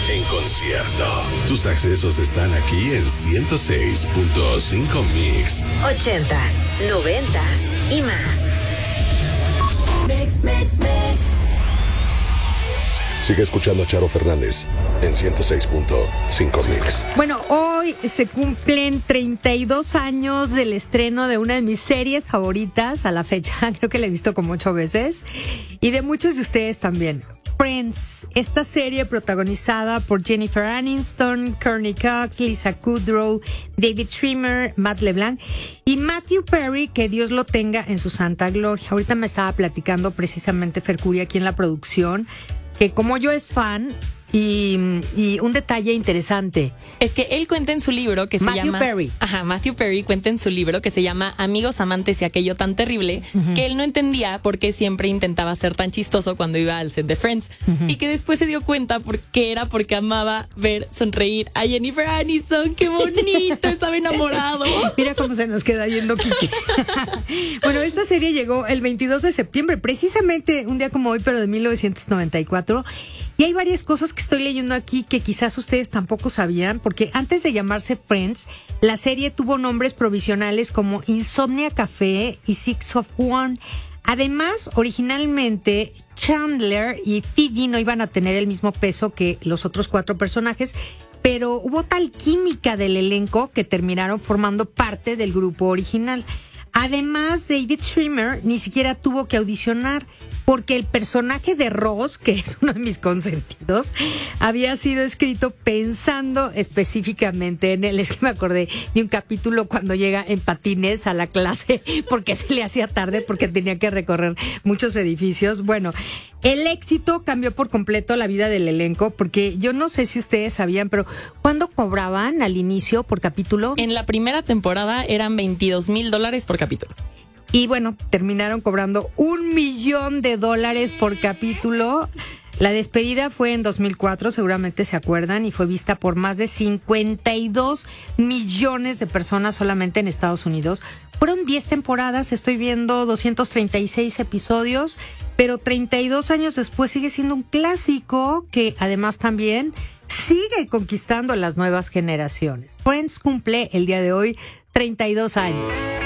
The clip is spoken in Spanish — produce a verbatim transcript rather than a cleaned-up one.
en concierto. Tus accesos están aquí en ciento seis punto cinco Mix. Ochentas, noventas y más. Mix, mix, mix. Sigue escuchando a Charo Fernández en ciento seis punto cinco Mix. Bueno, hoy se cumplen treinta y dos años del estreno de una de mis series favoritas a la fecha. Creo que la he visto como ocho veces. Y de muchos de ustedes también. Friends, esta serie protagonizada por Jennifer Aniston, Courtney Cox, Lisa Kudrow, David Schwimmer, Matt LeBlanc y Matthew Perry, que Dios lo tenga en su santa gloria. Ahorita me estaba platicando precisamente Fercuria aquí en la producción, que como yo es fan, y, y un detalle interesante. Es que él cuenta en su libro que se Matthew llama... Perry. Ajá, Matthew Perry cuenta en su libro que se llama Amigos, Amantes y Aquello Tan Terrible, uh-huh. que él no entendía por qué siempre intentaba ser tan chistoso cuando iba al set de Friends. Uh-huh. Y que después se dio cuenta porque era porque amaba ver sonreír a Jennifer Aniston. ¡Qué bonito! Estaba enamorado. Mira cómo se nos queda yendo Kiki. Bueno, esta serie llegó el veintidós de septiembre, precisamente un día como hoy, pero de mil novecientos noventa y cuatro. Y hay varias cosas que estoy leyendo aquí que quizás ustedes tampoco sabían, porque antes de llamarse Friends, la serie tuvo nombres provisionales como Insomnia Café y Six of One. Además, originalmente Chandler y Phoebe no iban a tener el mismo peso que los otros cuatro personajes, pero hubo tal química del elenco que terminaron formando parte del grupo original. Además, David Schwimmer ni siquiera tuvo que audicionar, porque el personaje de Ross, que es uno de mis consentidos, había sido escrito pensando específicamente en él. Es que me acordé de un capítulo cuando llega en patines a la clase porque se le hacía tarde, porque tenía que recorrer muchos edificios. Bueno, el éxito cambió por completo la vida del elenco, porque yo no sé si ustedes sabían, pero ¿cuándo cobraban al inicio por capítulo? En la primera temporada eran veintidós mil dólares por capítulo. Y bueno, terminaron cobrando un millón de dólares por capítulo. La despedida fue en dos mil cuatro, seguramente se acuerdan, y fue vista por más de cincuenta y dos millones de personas solamente en Estados Unidos. Fueron diez temporadas, estoy viendo doscientos treinta y seis episodios, pero treinta y dos años después sigue siendo un clásico que además también sigue conquistando a las nuevas generaciones. Friends cumple el día de hoy treinta y dos años.